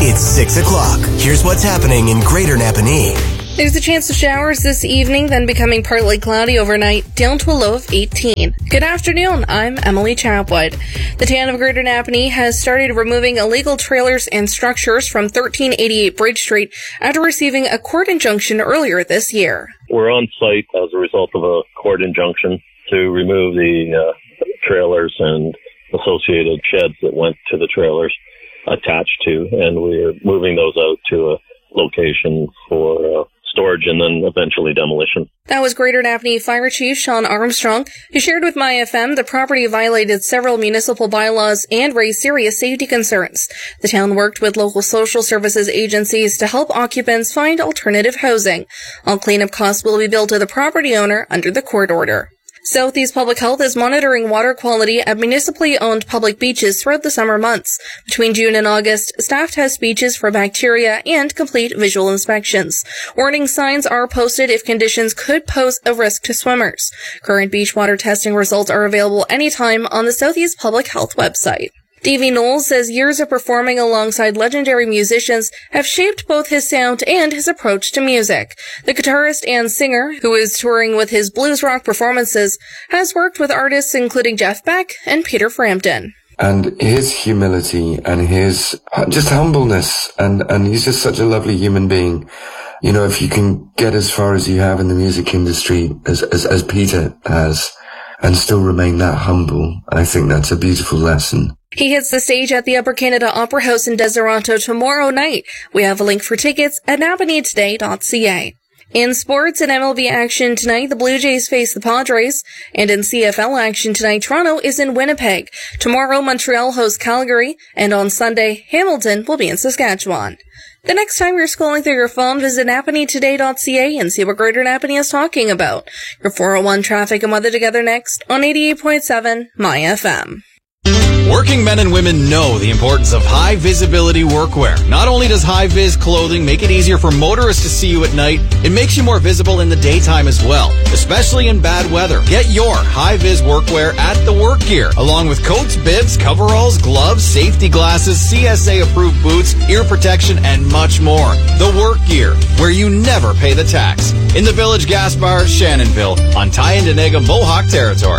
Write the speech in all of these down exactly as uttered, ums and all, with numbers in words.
It's six o'clock. Here's what's happening in Greater Napanee. There's a chance of showers this evening, then becoming partly cloudy overnight, down to a low of eighteen. Good afternoon, I'm Emily Chapwood. The town of Greater Napanee has started removing illegal trailers and structures from thirteen eighty-eight Bridge Street after receiving a court injunction earlier this year. We're on site as a result of a court injunction to remove the uh, trailers and associated sheds that went to the trailers attached to, and we're moving those out to a location for uh, storage and then eventually demolition. That was Greater Napanee Fire Chief Sean Armstrong, who shared with My F M the property violated several municipal bylaws and raised serious safety concerns. The town worked with local social services agencies to help occupants find alternative housing. All cleanup costs will be billed to the property owner under the court order. Southeast Public Health is monitoring water quality at municipally owned public beaches throughout the summer months. Between June and August, staff test beaches for bacteria and complete visual inspections. Warning signs are posted if conditions could pose a risk to swimmers. Current beach water testing results are available anytime on the Southeast Public Health website. Davey Knowles says years of performing alongside legendary musicians have shaped both his sound and his approach to music. The guitarist and singer, who is touring with his blues rock performances, has worked with artists including Jeff Beck and Peter Frampton. And his humility and his just humbleness, and, and he's just such a lovely human being. You know, if you can get as far as you have in the music industry, as, as, as Peter has, and still remain that humble, I think that's a beautiful lesson. He hits the stage at the Upper Canada Opera House in Deseronto tomorrow night. We have a link for tickets at napanee today dot c a. In sports and M L B action tonight, the Blue Jays face the Padres, and in C F L action tonight, Toronto is in Winnipeg. Tomorrow, Montreal hosts Calgary, and on Sunday, Hamilton will be in Saskatchewan. The next time you're scrolling through your phone, visit napanee today dot c a and see what Greater Napanee is talking about. Your four oh one traffic and weather together next on eighty-eight point seven My F M. Working men and women know the importance of high-visibility workwear. Not only does high-vis clothing make it easier for motorists to see you at night, it makes you more visible in the daytime as well, especially in bad weather. Get your high-vis workwear at The Work Gear, along with coats, bibs, coveralls, gloves, safety glasses, C S A-approved boots, ear protection, and much more. The Work Gear, where you never pay the tax. In the Village Gas Bar, Shannonville, on Tyendinaga Mohawk territory.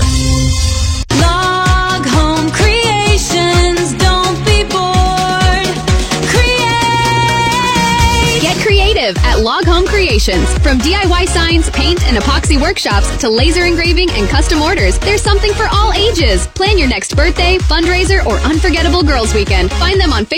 Log Home Creations, don't be bored. Create! Get creative at Log Home Creations. From D I Y signs, paint, and epoxy workshops to laser engraving and custom orders, there's something for all ages. Plan your next birthday, fundraiser, or unforgettable girls' weekend. Find them on Facebook.